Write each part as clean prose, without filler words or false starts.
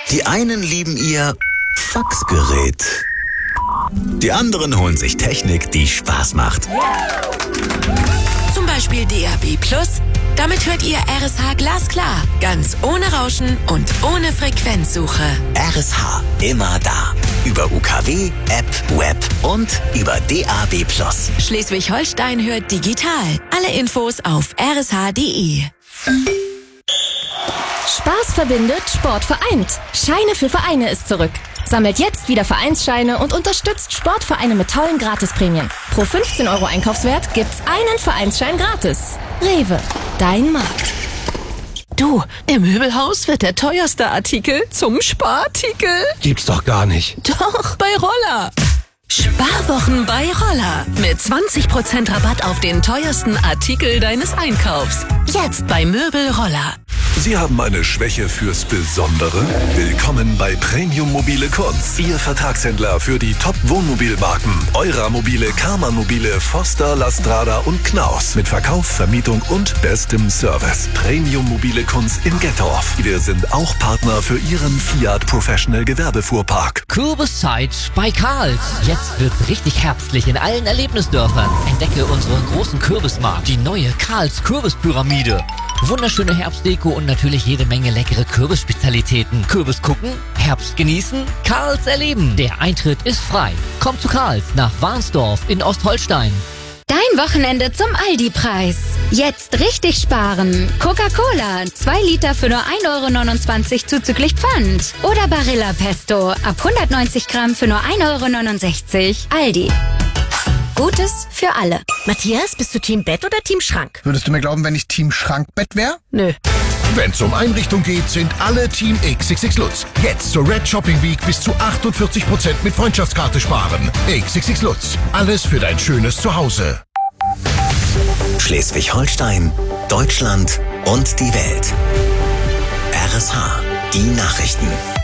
Die einen lieben ihr Faxgerät. Die anderen holen sich Technik, die Spaß macht. Zum Beispiel DAB+. Damit hört ihr RSH glasklar, ganz ohne Rauschen und ohne Frequenzsuche. RSH, immer da. Über UKW, App, Web und über DAB+. Schleswig-Holstein hört digital. Alle Infos auf rsh.de. Spaß verbindet, Sport vereint. Scheine für Vereine ist zurück. Sammelt jetzt wieder Vereinsscheine und unterstützt Sportvereine mit tollen Gratisprämien. Pro 15 € Einkaufswert gibt's einen Vereinsschein gratis. Rewe, dein Markt. Du, im Möbelhaus wird der teuerste Artikel zum Sparartikel. Gibt's doch gar nicht. Doch, bei Roller. Sparwochen bei Roller. Mit 20% Rabatt auf den teuersten Artikel deines Einkaufs. Jetzt bei Möbel Roller. Sie haben eine Schwäche fürs Besondere? Willkommen bei Premium Mobile Kunz, Ihr Vertragshändler für die Top-Wohnmobilmarken Eura-Mobile, Karmann-Mobile, Foster, Lastrada und Knaus. Mit Verkauf, Vermietung und bestem Service. Premium Mobile Kunz in Gettorf. Wir sind auch Partner für Ihren Fiat Professional Gewerbefuhrpark. Kürbiszeit bei Karls. Jetzt wird's richtig herbstlich in allen Erlebnisdörfern. Entdecke unseren großen Kürbismarkt, die neue Karls Kürbispyramide. Wunderschöne Herbstdeko und natürlich jede Menge leckere Kürbisspezialitäten. Kürbis gucken, Herbst genießen, Karls erleben. Der Eintritt ist frei. Kommt zu Karls nach Warnsdorf in Ostholstein. Dein Wochenende zum Aldi-Preis. Jetzt richtig sparen. Coca-Cola, 2 Liter für nur 1,29 € zuzüglich Pfand. Oder Barilla Pesto, ab 190 Gramm für nur 1,69 €. Aldi. Gutes für alle. Matthias, bist du Team Bett oder Team Schrank? Würdest du mir glauben, wenn ich Team Schrankbett wäre? Nö. Wenn's um Einrichtung geht, sind alle Team XXX Lutz. Jetzt zur Red Shopping Week bis zu 48% mit Freundschaftskarte sparen. XXX Lutz. Alles für dein schönes Zuhause. Schleswig-Holstein, Deutschland und die Welt. RSH, die Nachrichten.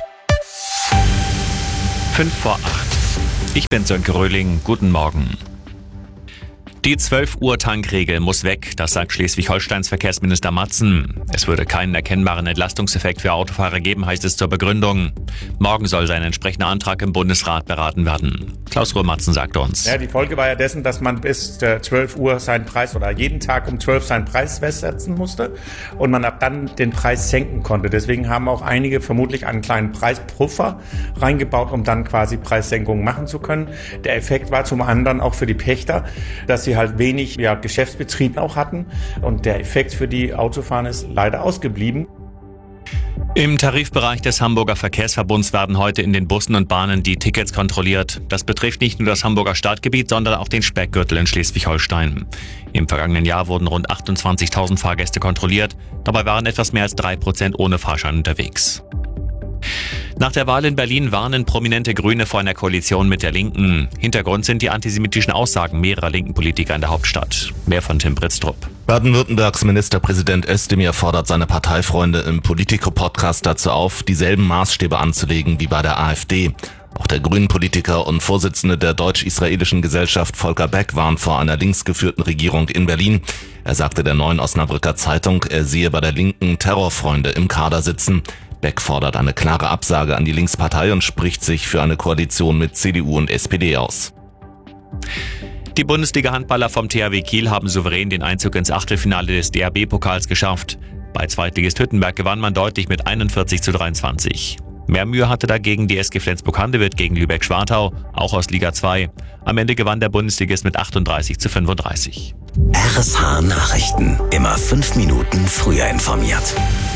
5 vor 8. Ich bin Sönke Röhling. Guten Morgen. Die 12-Uhr-Tankregel muss weg, das sagt Schleswig-Holsteins Verkehrsminister Matzen. Es würde keinen erkennbaren Entlastungseffekt für Autofahrer geben, heißt es zur Begründung. Morgen soll sein entsprechender Antrag im Bundesrat beraten werden. Klaus Ruhr-Matzen sagt uns. Ja, die Folge war ja dessen, dass man bis 12 Uhr seinen Preis oder jeden Tag um 12 seinen Preis festsetzen musste und man ab dann den Preis senken konnte. Deswegen haben auch einige vermutlich einen kleinen Preispuffer reingebaut, um dann quasi Preissenkungen machen zu können. Der Effekt war zum anderen auch für die Pächter, dass sie halt wenig Geschäftsbetrieb auch hatten und der Effekt für die Autofahrer ist leider ausgeblieben. Im Tarifbereich des Hamburger Verkehrsverbunds werden heute in den Bussen und Bahnen die Tickets kontrolliert. Das betrifft nicht nur das Hamburger Stadtgebiet, sondern auch den Speckgürtel in Schleswig-Holstein. Im vergangenen Jahr wurden rund 28.000 Fahrgäste kontrolliert. Dabei waren etwas mehr als 3% ohne Fahrschein unterwegs. Nach der Wahl in Berlin warnen prominente Grüne vor einer Koalition mit der Linken. Hintergrund sind die antisemitischen Aussagen mehrerer linken Politiker in der Hauptstadt. Mehr von Tim Britztrup. Baden-Württembergs Ministerpräsident Özdemir fordert seine Parteifreunde im Politico-Podcast dazu auf, dieselben Maßstäbe anzulegen wie bei der AfD. Auch der Grünen-Politiker und Vorsitzende der deutsch-israelischen Gesellschaft Volker Beck warnt vor einer linksgeführten Regierung in Berlin. Er sagte der Neuen Osnabrücker Zeitung, er sehe bei der Linken Terrorfreunde im Kader sitzen. Beck fordert eine klare Absage an die Linkspartei und spricht sich für eine Koalition mit CDU und SPD aus. Die Bundesliga-Handballer vom THW Kiel haben souverän den Einzug ins Achtelfinale des DRB-Pokals geschafft. Bei Zweitligist Hüttenberg gewann man deutlich mit 41:23. Mehr Mühe hatte dagegen die SG Flensburg-Handewitt gegen Lübeck-Schwartau, auch aus Liga 2. Am Ende gewann der Bundesligist mit 38:35. RSH Nachrichten. Immer 5 Minuten früher informiert.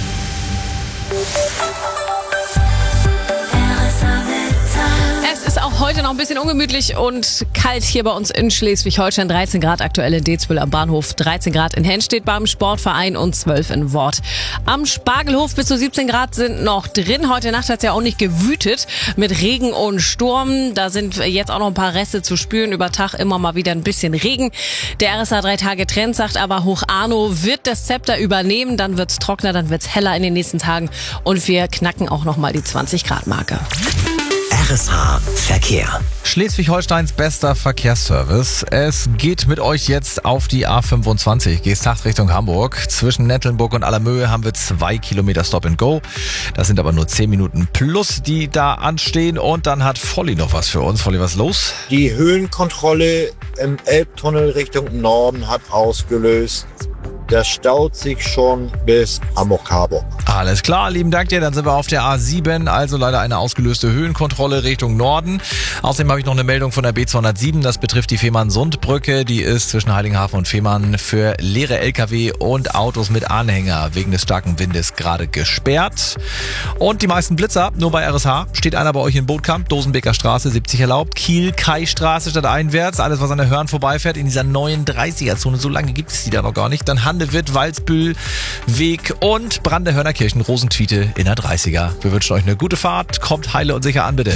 Es ist auch heute noch ein bisschen ungemütlich und kalt hier bei uns in Schleswig-Holstein. 13 Grad aktuell in Dezbüll am Bahnhof, 13 Grad in Henstedt beim Sportverein und 12 in Wort. Am Spargelhof bis zu 17 Grad sind noch drin. Heute Nacht hat es ja auch nicht gewütet mit Regen und Sturm. Da sind jetzt auch noch ein paar Reste zu spüren. Über Tag immer mal wieder ein bisschen Regen. Der RSA 3-Tage-Trend sagt aber, Hoch Arno wird das Zepter übernehmen. Dann wird's trockener, dann wird's heller in den nächsten Tagen. Und wir knacken auch noch mal die 20-Grad-Marke. RSH Verkehr. Schleswig-Holsteins bester Verkehrsservice. Es geht mit euch jetzt auf die A25. Geesthacht Richtung Hamburg. Zwischen Nettelnburg und Allermöhe haben wir 2 Kilometer Stop and Go. Das sind aber nur 10 Minuten plus, die da anstehen. Und dann hat Volli noch was für uns. Volli, was ist los? Die Höhenkontrolle im Elbtunnel Richtung Norden hat ausgelöst. Das staut sich schon bis Hamburg-Harburg. Alles klar, lieben Dank dir. Dann sind wir auf der A7, also leider eine ausgelöste Höhenkontrolle Richtung Norden. Außerdem habe ich noch eine Meldung von der B207. Das betrifft die Fehmarn-Sund-Brücke. Die ist zwischen Heiligenhafen und Fehmarn für leere LKW und Autos mit Anhänger wegen des starken Windes gerade gesperrt. Und die meisten Blitzer, nur bei RSH. Steht einer bei euch in Bootkamp, Dosenbeker Straße, 70 erlaubt. Kiel, Kai-Straße statt einwärts. Alles, was an der Hörn vorbeifährt, in dieser neuen 30er-Zone. So lange gibt es die da noch gar nicht. Dann Handewitt, Walsbühl, Weg und Brande-Hörnerkirchen, Rosentwiete in der 30er. Wir wünschen euch eine gute Fahrt. Kommt heile und sicher an, bitte.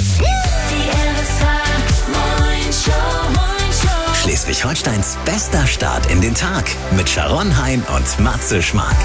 Schleswig-Holsteins bester Start in den Tag mit Sharon Hein und Matze Schmark.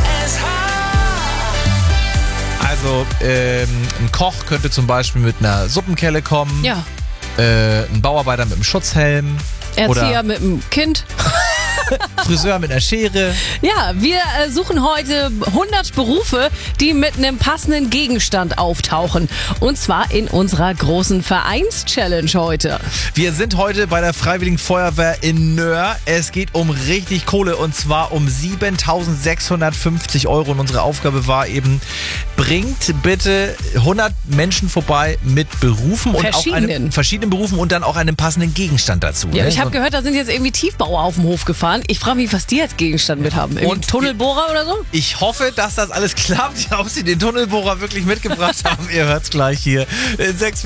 Also, ein Koch könnte zum Beispiel mit einer Suppenkelle kommen. Ja. Ein Bauarbeiter mit einem Schutzhelm. Erzieher oder mit einem Kind. Friseur mit einer Schere. Ja, wir suchen heute 100 Berufe, die mit einem passenden Gegenstand auftauchen. Und zwar in unserer großen Vereins-Challenge heute. Wir sind heute bei der Freiwilligen Feuerwehr in Nöhr. Es geht um richtig Kohle und zwar um 7.650 €. Und unsere Aufgabe war eben, bringt bitte 100 Menschen vorbei mit Berufen und auch verschiedenen Berufen und dann auch einem passenden Gegenstand dazu. Ja, ich habe gehört, da sind jetzt irgendwie Tiefbauer auf dem Hof gefahren. Ich frage mich, was die als Gegenstand mit haben. Und Tunnelbohrer oder so? Ich hoffe, dass das alles klappt. Ob sie den Tunnelbohrer wirklich mitgebracht haben. Ihr hört's gleich hier. In 6